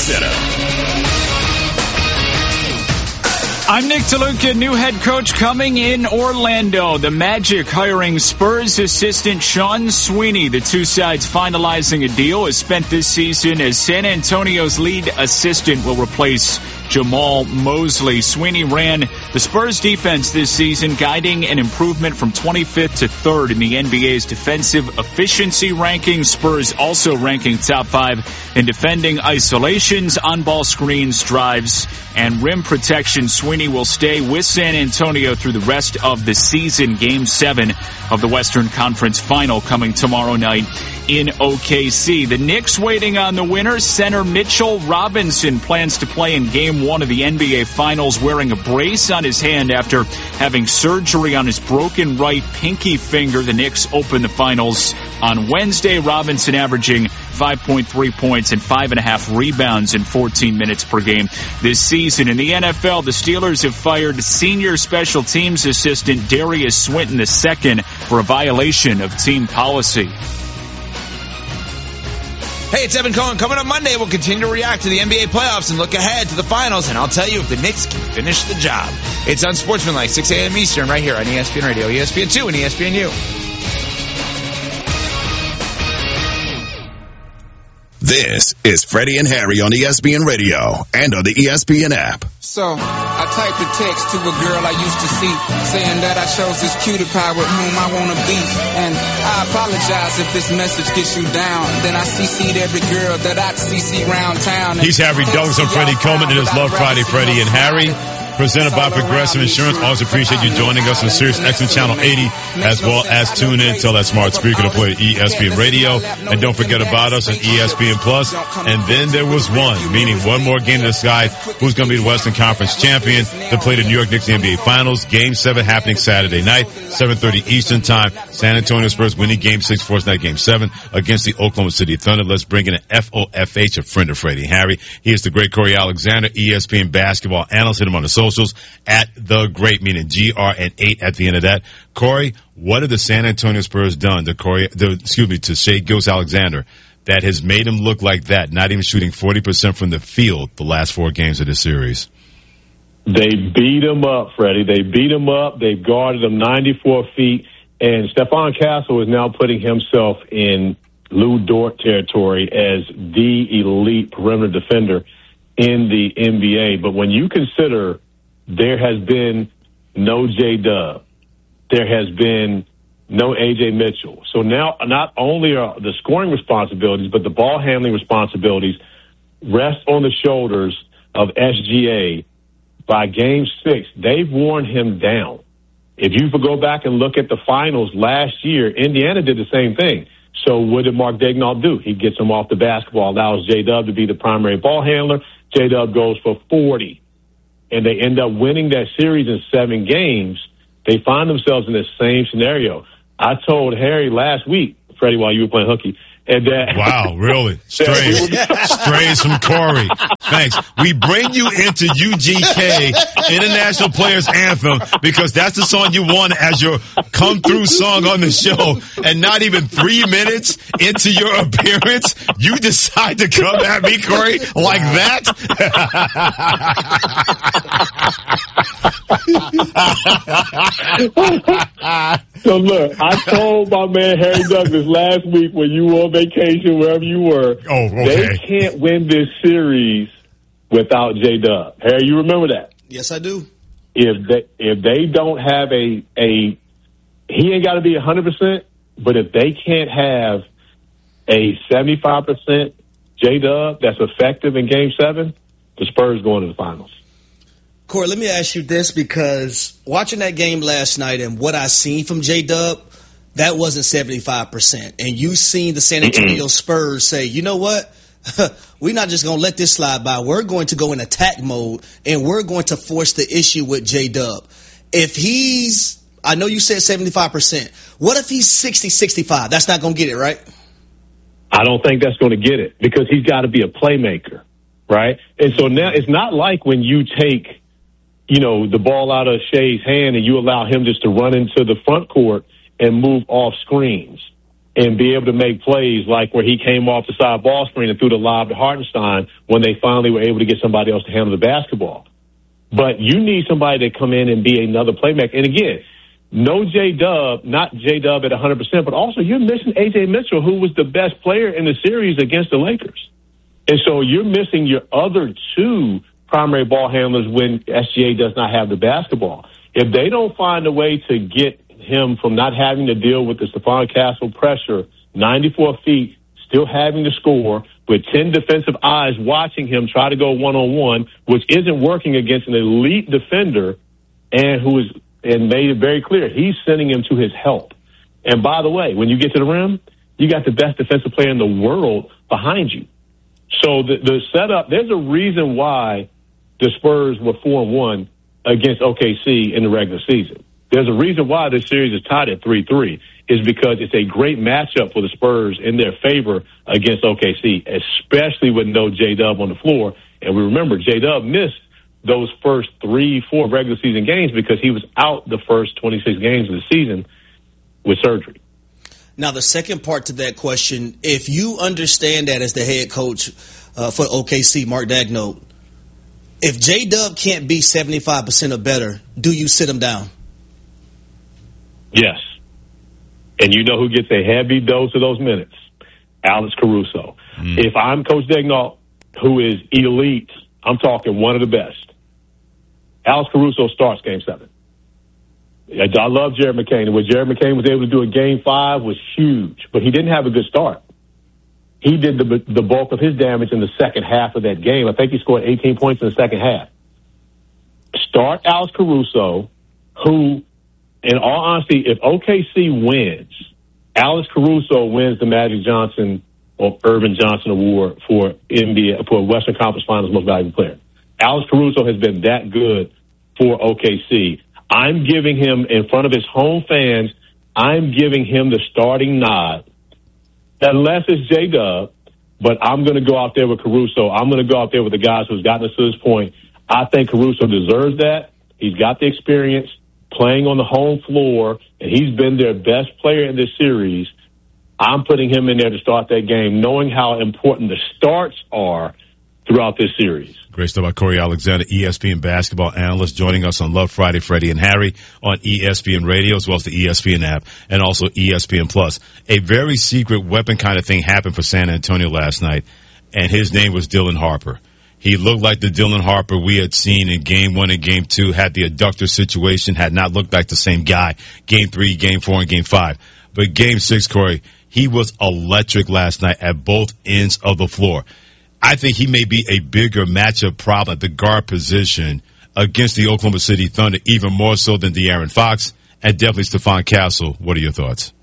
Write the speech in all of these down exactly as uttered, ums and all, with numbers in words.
Center. I'm Nick DeLuca, new head coach coming in Orlando. The Magic hiring Spurs assistant Sean Sweeney. The two sides finalizing a deal has spent this season as San Antonio's lead assistant will replace Jamal Mosley. Sweeney ran the Spurs defense this season, guiding an improvement from twenty-fifth to third in the N B A's defensive efficiency rankings. Spurs also ranking top five in defending isolations, on-ball screens, drives, and rim protection. Sweeney will stay with San Antonio through the rest of the season. Game seven of the Western Conference Final coming tomorrow night in O K C. The Knicks waiting on the winner. Center Mitchell Robinson plans to play in Game one of the N B A Finals wearing a brace on his hand after having surgery on his broken right pinky finger. The Knicks open the finals on Wednesday. Robinson averaging five point three points and five point five rebounds in fourteen minutes per game this season. In the N F L, the Steelers have fired senior special teams assistant Darius Swinton the second for a violation of team policy. Hey, it's Evan Cohen. Coming up Monday, we'll continue to react to the N B A playoffs and look ahead to the finals, and I'll tell you if the Knicks can finish the job. It's Unsportsmanlike, six a.m. Eastern, right here on E S P N Radio, E S P N two, and E S P N U. This is Freddie and Harry on E S P N Radio and on the E S P N app. So, I typed a text to a girl I used to see, saying that I chose this cutie pie with whom I want to be. And I apologize if this message gets you down. Then I C C'd every girl that I'd C C round town. He's Harry Douglas. I'm Freddie Coleman. It is Love Friday, Freddie and Harry. Presented by Progressive Insurance. Always appreciate you joining us on Sirius X M Channel eighty, as well as tune in. Tell that smart speaker to play E S P N Radio. And don't forget about us on E S P N Plus. And then there was one, meaning one more game to decide who's going to be the Western Conference champion to play the New York Knicks in the N B A Finals. Game seven happening Saturday night, seven thirty Eastern Time. San Antonio Spurs winning Game six, Force Night Game seven against the Oklahoma City Thunder. Let's bring in an F O F H, a friend of Freddie Harry. He is the great Corey Alexander, E S P N basketball analyst. Hit him on the socials at the great, meaning G R and eight at the end of that. Corey, what have the San Antonio Spurs done to Corey, the, excuse me, to Shai Gilgeous-Alexander that has made him look like that, not even shooting forty percent from the field the last four games of this series? They beat him up, Freddie. They beat him up. They guarded him ninety-four feet. And Stephon Castle is now putting himself in Lou Dort territory as the elite perimeter defender in the N B A. But when you consider there has been no J-Dub, there has been no A J Mitchell. So now not only are the scoring responsibilities, but the ball handling responsibilities rest on the shoulders of S G A. By game six, they've worn him down. If you go back and look at the finals last year, Indiana did the same thing. So what did Mark Daigneault do? He gets him off the basketball, allows J-Dub to be the primary ball handler. J-Dub goes for forty. And they end up winning that series in seven games. They find themselves in the same scenario. I told Harry last week, Freddie, while you were playing hooky, and that wow, really? Strays. Strays from Corey. Thanks. We bring you into U G K, International Players Anthem, because that's the song you want as your come-through song on the show. And not even three minutes into your appearance, you decide to come at me, Corey, like that? So look, I told my man Harry Douglas last week when you were on vacation, wherever you were, oh, okay. They can't win this series without J-Dub. Harry, you remember that? Yes, I do. If they if they don't have a a he ain't got to be one hundred percent, but if they can't have a seventy-five percent J-Dub that's effective in Game seven, the Spurs going to the finals. Corey, let me ask you this, because watching that game last night and what I seen from J-Dub, that wasn't seventy-five percent. And you seen the San Antonio Spurs say, you know what? We're not just going to let this slide by. We're going to go in attack mode, and we're going to force the issue with J-Dub. If he's, I know you said seventy-five percent. What if he's sixty, sixty-five? That's not going to get it, right? I don't think that's going to get it, because he's got to be a playmaker, right? And so now it's not like when you take, you know, the ball out of Shai's hand and you allow him just to run into the front court and move off screens. and be able to make plays like where he came off the side ball screen and threw the lob to Hartenstein when they finally were able to get somebody else to handle the basketball. But you need somebody to come in and be another playmaker. And again, no J-Dub, not J-Dub at one hundred percent, but also you're missing A J Mitchell, who was the best player in the series against the Lakers. And so you're missing your other two primary ball handlers when S G A does not have the basketball. If they don't find a way to get him from not having to deal with the Stephon Castle pressure, ninety-four feet, still having to score, with ten defensive eyes watching him try to go one-on-one, which isn't working against an elite defender, and who is and made it very clear he's sending him to his help. And by the way, when you get to the rim, you got the best defensive player in the world behind you. So the, the setup, there's a reason why the Spurs were four and one against O K C in the regular season. There's a reason why this series is tied at three three, is because it's a great matchup for the Spurs in their favor against O K C, especially with no J-Dub on the floor. And we remember J-Dub missed those first three, four regular season games because he was out the first twenty-six games of the season with surgery. Now, the second part to that question, if you understand that as the head coach uh, for O K C, Mark Daigneault, if J-Dub can't be seventy-five percent or better, do you sit him down? Yes. And you know who gets a heavy dose of those minutes? Alex Caruso. Mm. If I'm Coach Daigneault, who is elite, I'm talking one of the best, Alex Caruso starts game seven. I love Jared McCain. And what Jared McCain was able to do in game five was huge, but he didn't have a good start. He did the, the bulk of his damage in the second half of that game. I think he scored eighteen points in the second half. Start Alex Caruso, who, in all honesty, if O K C wins, Alex Caruso wins the Magic Johnson or Irvin Johnson Award for N B A, for Western Conference Finals Most Valuable Player. Alex Caruso has been that good for O K C. I'm giving him, in front of his home fans, I'm giving him the starting nod. Unless it's J-Dub, but I'm going to go out there with Caruso. I'm going to go out there with the guys who's gotten us to this point. I think Caruso deserves that. He's got the experience playing on the home floor, and he's been their best player in this series. I'm putting him in there to start that game, knowing how important the starts are throughout this series. Great stuff by Corey Alexander, E S P N basketball analyst, joining us on Love Friday, Freddie and Harry on E S P N Radio, as well as the E S P N app, and also E S P N Plus. A very secret weapon kind of thing happened for San Antonio last night, and his name was Dylan Harper. He looked like the Dylan Harper we had seen in game one and game two, had the adductor situation, had not looked like the same guy, game three, game four, and game five. But game six, Corey, he was electric last night at both ends of the floor. I think he may be a bigger matchup problem at the guard position against the Oklahoma City Thunder, even more so than De'Aaron Fox and definitely Stephon Castle. What are your thoughts?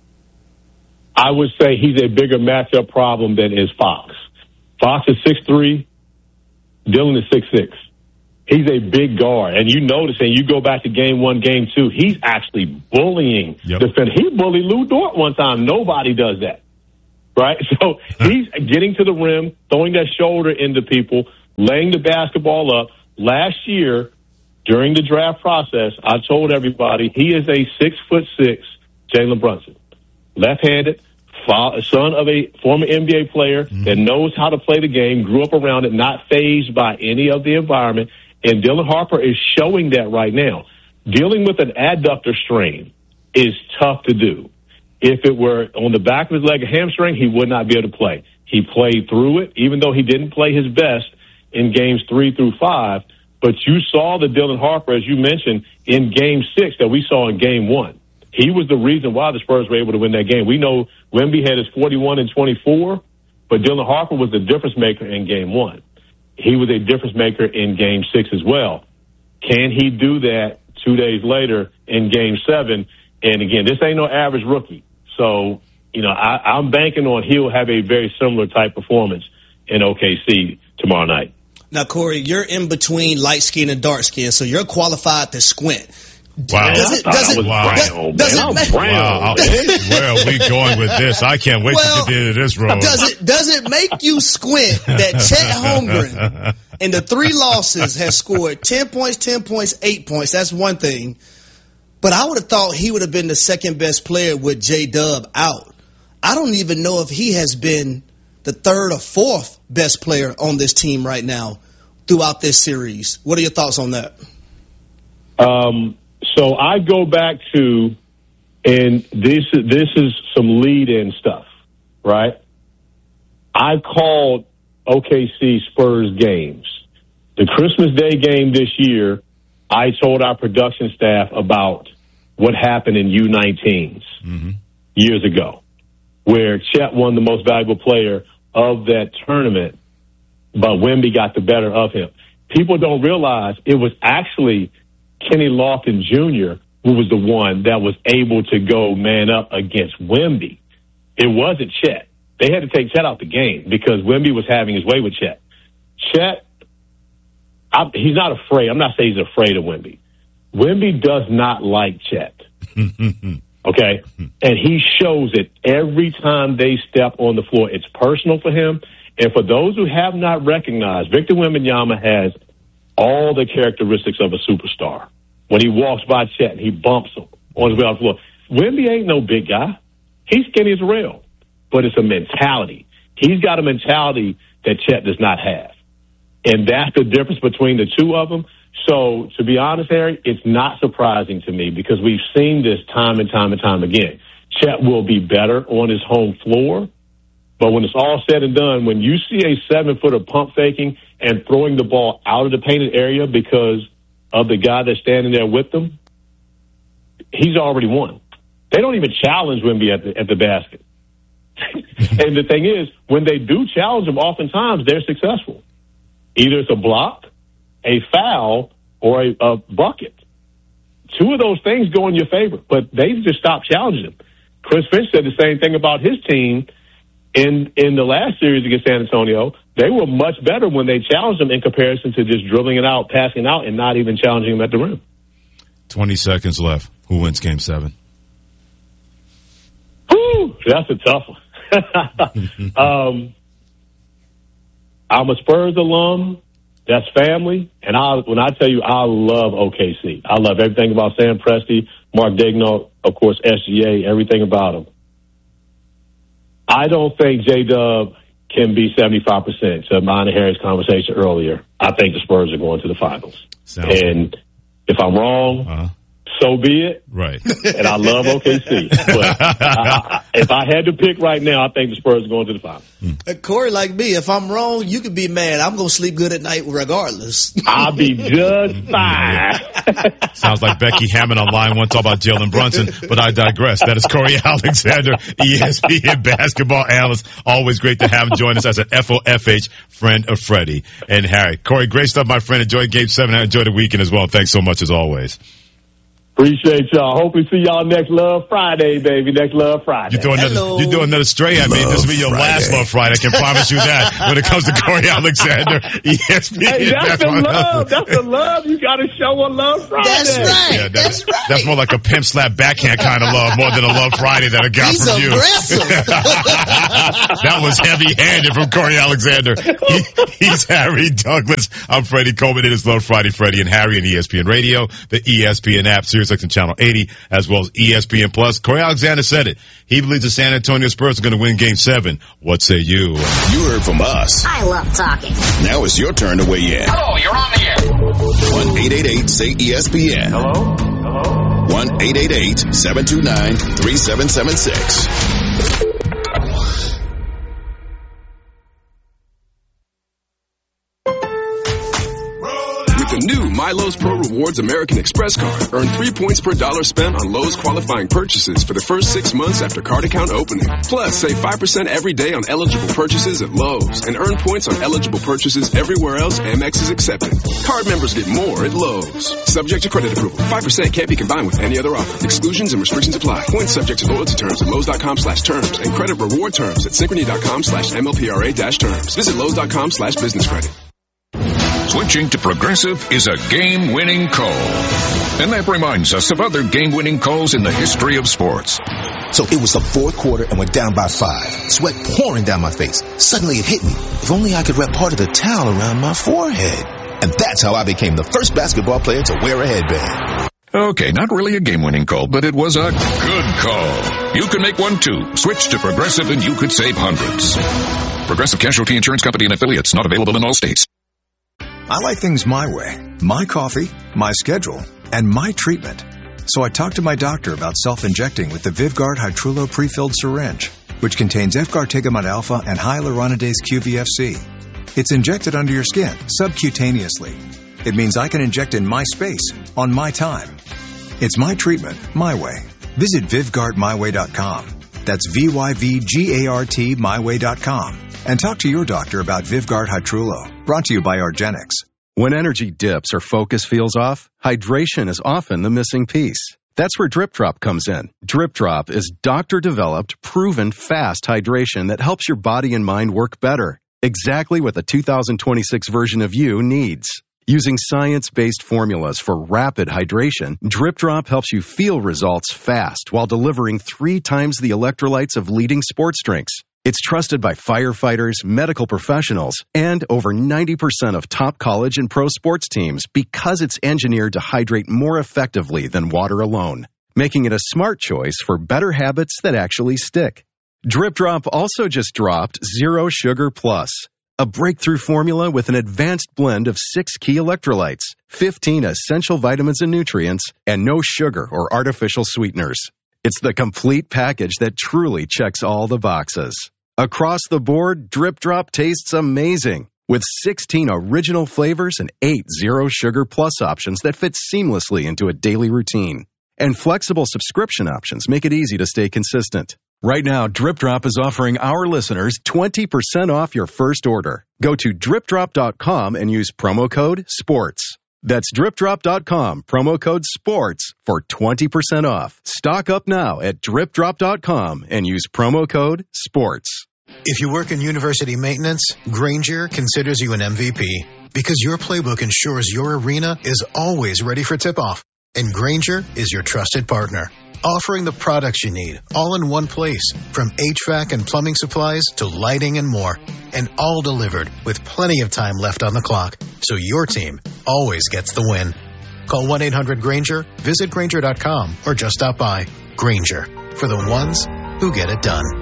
I would say he's a bigger matchup problem than is Fox. Fox is six three, Dylan is six six. He's a big guard. And you notice, and you go back to game one, game two, he's actually bullying yep. defenders. He bullied Lou Dort one time. Nobody does that. Right? So he's getting to the rim, throwing that shoulder into people, laying the basketball up. Last year, during the draft process, I told everybody he is a six foot six Jalen Brunson. Left-handed, son of a former N B A player mm-hmm. that knows how to play the game, grew up around it, not fazed by any of the environment. And Dylan Harper is showing that right now. Dealing with an adductor strain is tough to do. If it were on the back of his leg, a hamstring, he would not be able to play. He played through it, even though he didn't play his best in games three through five. But you saw the Dylan Harper, as you mentioned, in game six that we saw in game one. He was the reason why the Spurs were able to win that game. We know Wemby had his forty-one and twenty-four, but Dylan Harper was the difference maker in game one. He was a difference maker in game six as well. Can he do that two days later in game seven? And again, this ain't no average rookie. So, you know, I, I'm banking on he'll have a very similar type performance in O K C tomorrow night. Now, Corey, you're in between light skin and dark skin, so you're qualified to squint. Wow. Does it, does it, wow. does, brown, does man. it make, Wow. Where are we going with this? I can't wait well, to get into this road. Does it, does it make you squint that Chet Holmgren in the three losses has scored ten points, ten points, eight points? That's one thing. But I would have thought he would have been the second best player with J-Dub out. I don't even know if he has been the third or fourth best player on this team right now throughout this series. What are your thoughts on that? Um, so I go back to, and this, this is some lead-in stuff, right? I called O K C Spurs games. The Christmas Day game this year, I told our production staff about what happened in U nineteens mm-hmm. years ago, where Chet won the most valuable player of that tournament, but Wemby got the better of him. People don't realize it was actually Kenny Lofton Junior who was the one that was able to go man up against Wemby. It wasn't Chet. They had to take Chet out the game because Wemby was having his way with Chet. Chet, I, he's not afraid. I'm not saying he's afraid of Wemby. Wemby does not like Chet. Okay? And he shows it every time they step on the floor. It's personal for him. And for those who have not recognized, Victor Wembanyama has all the characteristics of a superstar. When he walks by Chet, he bumps him on his way off the floor. Wemby ain't no big guy. He's skinny as a rail. But it's a mentality. He's got a mentality that Chet does not have. And that's the difference between the two of them. So, to be honest, Harry, it's not surprising to me because we've seen this time and time and time again. Chet will be better on his home floor, but when it's all said and done, when you see a seven-footer pump faking and throwing the ball out of the painted area because of the guy that's standing there with them, he's already won. They don't even challenge Wemby at the, at the basket. And the thing is, when they do challenge him, oftentimes they're successful. Either it's a block, a foul, or a, a bucket. Two of those things go in your favor, but they just stopped challenging him. Chris Finch said the same thing about his team in in the last series against San Antonio. They were much better when they challenged him in comparison to just dribbling it out, passing out, and not even challenging him at the rim. twenty seconds left. Who wins game seven? Whew, that's a tough one. um, I'm a Spurs alum. That's family. And I, when I tell you, I love O K C. I love everything about Sam Presti, Mark Daigneault, of course, S G A, everything about him. I don't think J-Dub can be seventy-five percent to mine and Harry's conversation earlier. I think the Spurs are going to the finals. Sounds and good. If I'm wrong, uh-huh. so be it. Right. And I love O K C. But I, if I had to pick right now, I think the Spurs are going to the finals. Uh, Corey, like me, if I'm wrong, you could be mad. I'm going to sleep good at night regardless. I'll be just fine. Sounds like Becky Hammond on line one, talk about Jalen Brunson, but I digress. That is Corey Alexander, E S P N basketball analyst. Always great to have him join us as an F O F H friend of Freddie and Harry. Corey, great stuff, my friend. Enjoy game seven. I enjoyed the weekend as well. Thanks so much as always. Appreciate y'all. Hope we see y'all next Love Friday, baby. Next Love Friday. You're doing another, you're doing another stray at me. This will be your Friday. Last Love Friday. I can promise you that. When it comes to Corey Alexander, E S P N. Hey, that's the love. That's the love. You got to show on Love Friday. That's right. Yeah, that's, that's right. That's more like a pimp slap backhand kind of love, more than a Love Friday that I got He's from aggressive. you. That was heavy-handed from Corey Alexander. He, he's Harry Douglas. I'm Freddie Coleman. It is Love Friday. Freddie and Harry on E S P N Radio, the E S P N app, SiriusXM Channel eighty. As well as E S P N Plus. Corey Alexander said it. He believes the San Antonio Spurs are going to win Game seven. What say you? You heard from us. I love talking. Now it's your turn to weigh in. Hello, you're on the air. one eight eight eight say E S P N. Hello? Hello? one eight eight eight seven two nine three seven seven six. The new MyLowe's Pro Rewards American Express card. Earn three points per dollar spent on Lowe's qualifying purchases for the first six months after card account opening. Plus, save five percent every day on eligible purchases at Lowe's and earn points on eligible purchases everywhere else Amex is accepted. Card members get more at Lowe's. Subject to credit approval. five percent can't be combined with any other offer. Exclusions and restrictions apply. Points subject to loyalty terms at Lowe's.com slash terms and credit reward terms at Synchrony.com slash MLPRA dash terms. Visit Lowe's.com slash business credit. Switching to Progressive is a game-winning call. And that reminds us of other game-winning calls in the history of sports. So it was the fourth quarter and we're down by five. Sweat pouring down my face. Suddenly it hit me. If only I could wrap part of the towel around my forehead. And that's how I became the first basketball player to wear a headband. Okay, not really a game-winning call, but it was a good call. You can make one too. Switch to Progressive and you could save hundreds. Progressive Casualty Insurance Company and affiliates, not available in all states. I like things my way. My coffee, my schedule, and my treatment. So I talked to my doctor about self-injecting with the Vyvgart Hytrulo prefilled syringe, which contains F-gartigimod alpha and hyaluronidase Q V F C. It's injected under your skin, subcutaneously. It means I can inject in my space, on my time. It's my treatment, my way. Visit Vyvgart my way dot com. That's V Y V G A R T my way dot com. And talk to your doctor about Vyvgart Hytrulo. Brought to you by argenx. When energy dips or focus feels off, hydration is often the missing piece. That's where Drip Drop comes in. Drip Drop is doctor-developed, proven fast hydration that helps your body and mind work better. Exactly what the two thousand twenty-six version of you needs. Using science-based formulas for rapid hydration, Drip Drop helps you feel results fast while delivering three times the electrolytes of leading sports drinks. It's trusted by firefighters, medical professionals, and over ninety percent of top college and pro sports teams because it's engineered to hydrate more effectively than water alone, making it a smart choice for better habits that actually stick. Drip Drop also just dropped Zero Sugar Plus, a breakthrough formula with an advanced blend of six key electrolytes, fifteen essential vitamins and nutrients, and no sugar or artificial sweeteners. It's the complete package that truly checks all the boxes. Across the board, Drip Drop tastes amazing, with sixteen original flavors and eight Zero Sugar Plus options that fit seamlessly into a daily routine. And flexible subscription options make it easy to stay consistent. Right now, Drip Drop is offering our listeners twenty percent off your first order. Go to drip drop dot com and use promo code SPORTS. That's drip drop dot com, promo code SPORTS for twenty percent off. Stock up now at drip drop dot com and use promo code SPORTS. If you work in university maintenance, Grainger considers you an M V P because your playbook ensures your arena is always ready for tip-off. And Grainger is your trusted partner, offering the products you need all in one place, from H V A C and plumbing supplies to lighting and more, and all delivered with plenty of time left on the clock, so your team always gets the win. Call one eight hundred Grainger, visit Grainger dot com, or just stop by. Grainger, for the ones who get it done.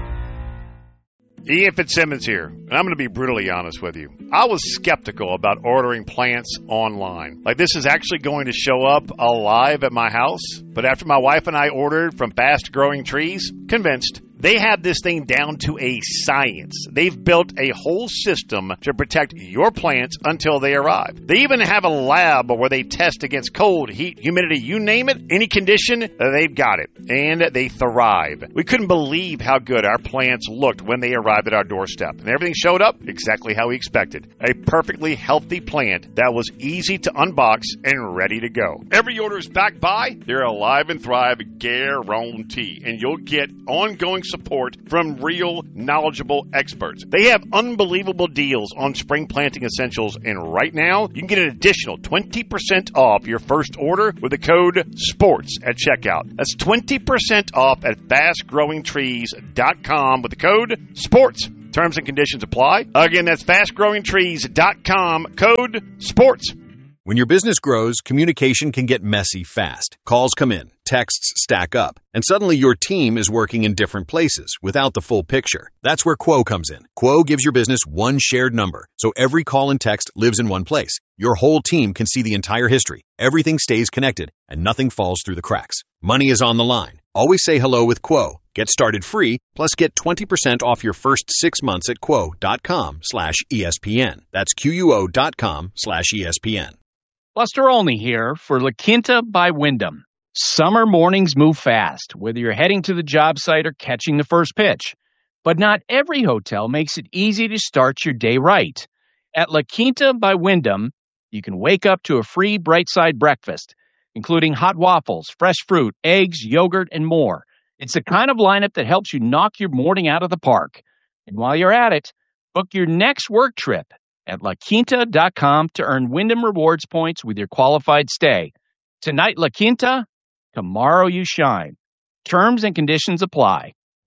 Ian Fitzsimmons here, and I'm going to be brutally honest with you. I was skeptical about ordering plants online. Like, this is actually going to show up alive at my house, but after my wife and I ordered from Fast Growing Trees, convinced. They have this thing down to a science. They've built a whole system to protect your plants until they arrive. They even have a lab where they test against cold, heat, humidity, you name it, any condition, they've got it. And they thrive. We couldn't believe how good our plants looked when they arrived at our doorstep. And everything showed up exactly how we expected. A perfectly healthy plant that was easy to unbox and ready to go. Every order is backed by their Alive and Thrive guarantee. And you'll get ongoing support from real, knowledgeable experts. They have unbelievable deals on spring planting essentials, and right now, you can get an additional twenty percent off your first order with the code SPORTS at checkout. That's twenty percent off at fast growing trees dot com with the code SPORTS. Terms and conditions apply. Again, that's fast growing trees dot com, code SPORTS. When your business grows, communication can get messy fast. Calls come in, texts stack up, and suddenly your team is working in different places without the full picture. That's where Quo comes in. Quo gives your business one shared number, so every call and text lives in one place. Your whole team can see the entire history. Everything stays connected, and nothing falls through the cracks. Money is on the line. Always say hello with Quo. Get started free, plus get twenty percent off your first six months at quo dot com slash E S P N. That's Q U O dot com slash E S P N. Buster Olney here for La Quinta by Wyndham. Summer mornings move fast, whether you're heading to the job site or catching the first pitch. But not every hotel makes it easy to start your day right. At La Quinta by Wyndham, you can wake up to a free Bright Side breakfast, including hot waffles, fresh fruit, eggs, yogurt, and more. It's the kind of lineup that helps you knock your morning out of the park. And while you're at it, book your next work trip at la quinta dot com to earn Wyndham Rewards points with your qualified stay. Tonight, La Quinta, tomorrow you shine. Terms and conditions apply.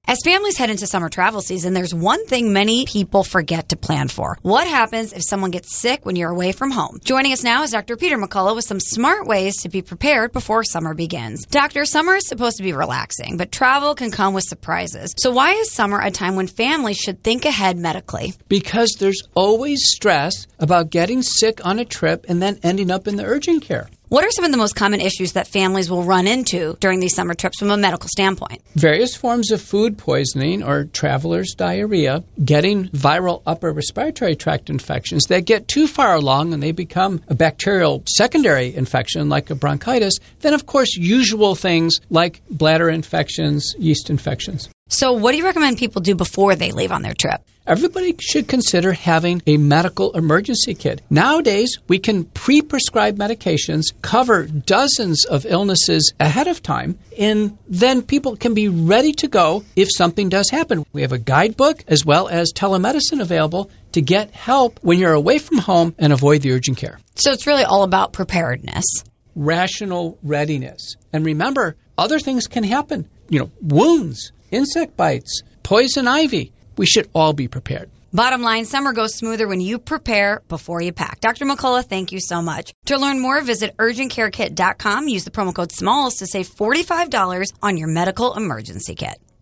As families head into summer travel season, there's one thing many people forget to plan for. What happens if someone gets sick when you're away from home? Joining us now is Doctor Peter McCullough with some smart ways to be prepared before summer begins. Doctor, summer is supposed to be relaxing, but travel can come with surprises. So why is summer a time when families should think ahead medically? Because there's always stress about getting sick on a trip and then ending up in the urgent care. What are some of the most common issues that families will run into during these summer trips from a medical standpoint? Various forms of food poisoning or traveler's diarrhea, getting viral upper respiratory tract infections that get too far along and they become a bacterial secondary infection like a bronchitis. Then, of course, usual things like bladder infections, yeast infections. So what do you recommend people do before they leave on their trip? Everybody should consider having a medical emergency kit. Nowadays, we can pre-prescribe medications, cover dozens of illnesses ahead of time, and then people can be ready to go if something does happen. We have a guidebook as well as telemedicine available to get help when you're away from home and avoid the urgent care. So it's really all about preparedness. Rational readiness. And remember, other things can happen. You know, wounds, insect bites, poison ivy. We should all be prepared. Bottom line, summer goes smoother when you prepare before you pack. Doctor McCullough, thank you so much. To learn more, visit urgent care kit dot com. Use the promo code SMALLS to save forty-five dollars on your medical emergency kit.